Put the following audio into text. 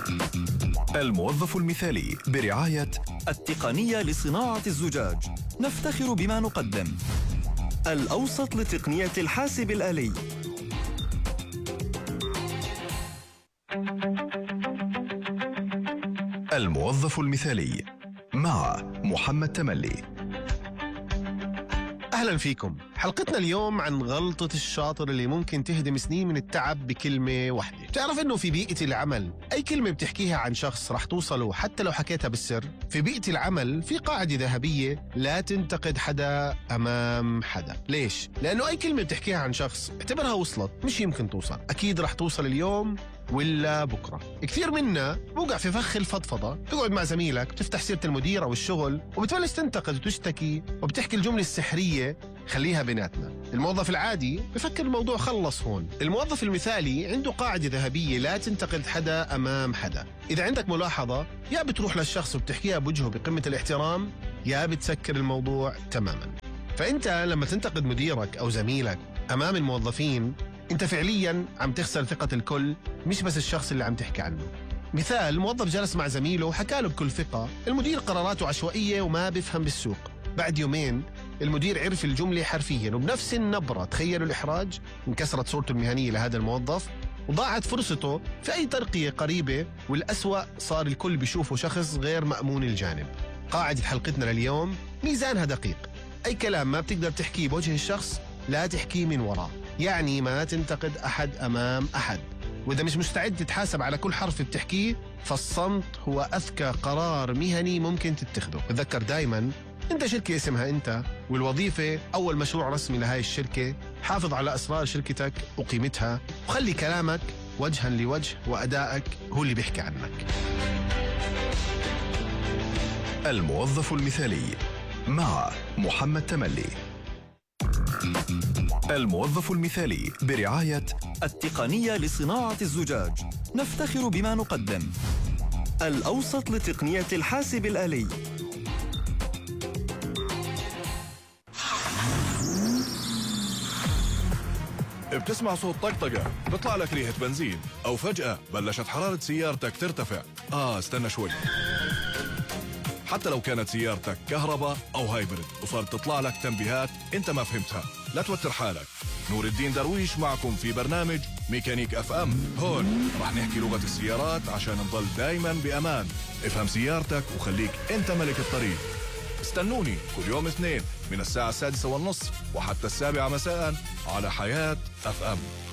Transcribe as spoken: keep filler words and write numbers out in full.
الموظف المثالي برعاية التقنية لصناعة الزجاج، نفتخر بما نقدم. الأوسط لتقنية الحاسب الآلي. الموظف المثالي مع محمد تملي. أهلا فيكم. حلقتنا اليوم عن غلطة الشاطر اللي ممكن تهدم سنين من التعب بكلمة واحدة. تعرف إنه في بيئة العمل أي كلمة بتحكيها عن شخص رح توصله حتى لو حكيتها بالسر. في بيئة العمل في قاعدة ذهبية: لا تنتقد حدا أمام حدا. ليش؟ لأنه أي كلمة بتحكيها عن شخص اعتبرها وصلت، مش يمكن توصل، أكيد رح توصل اليوم ولا بكرة. كثير منا بوقع في فخ الفضفضة. تقعد مع زميلك، بتفتح سيرة المدير أو الشغل وبتبلش تنتقد وتشتكي وبتحكي الجملة السحرية خليها بيناتنا. الموظف العادي بفكر الموضوع خلص هون. الموظف المثالي عنده قاعدة ذهبية: لا تنتقد حدا أمام حدا. إذا عندك ملاحظة، يا بتروح للشخص وبتحكيها بوجهه بقمة الاحترام، يا بتسكر الموضوع تماما. فأنت لما تنتقد مديرك أو زميلك أمام الموظفين، انت فعليا عم تخسر ثقة الكل، مش بس الشخص اللي عم تحكي عنه. مثال: موظف جلس مع زميله وحكى له بكل ثقة المدير قراراته عشوائية وما بيفهم بالسوق. بعد يومين المدير عرف الجملة حرفيا وبنفس النبرة. تخيلوا الإحراج. انكسرت صورته المهنية لهذا الموظف وضاعت فرصته في أي ترقية قريبة، والأسوأ صار الكل بيشوفه شخص غير مأمون الجانب. قاعدة حلقتنا لليوم ميزانها دقيق: أي كلام ما بتقدر تحكيه بوجه الشخص لا تحكيه من وراه. يعني ما تنتقد أحد أمام أحد، وإذا مش مستعد تتحاسب على كل حرف بتحكيه فالصمت هو أذكى قرار مهني ممكن تتخذه. تذكر دايما أنت شركة اسمها أنت، والوظيفة أول مشروع رسمي لهاي الشركة. حافظ على أسرار شركتك وقيمتها، وخلي كلامك وجها لوجه وأدائك هو اللي بيحكي عنك. الموظف المثالي مع محمد تملي. الموظف المثالي برعاية التقنية لصناعة الزجاج، نفتخر بما نقدم. الأوسط لتقنية الحاسب الآلي. بتسمع صوت طقطقة، بيطلع لك ريحة بنزين، أو فجأة بلشت حرارة سيارتك ترتفع. آه استنى شوي. حتى لو كانت سيارتك كهرباء أو هايبرد وصارت تطلع لك تنبيهات أنت ما فهمتها، لا توتر حالك. نور الدين درويش معكم في برنامج ميكانيك أف أم. هون رح نحكي لغة السيارات عشان نضل دايما بأمان. افهم سيارتك وخليك أنت ملك الطريق. استنوني كل يوم اثنين من الساعة السادسة والنصف وحتى السابعة مساء على حياة أف أم.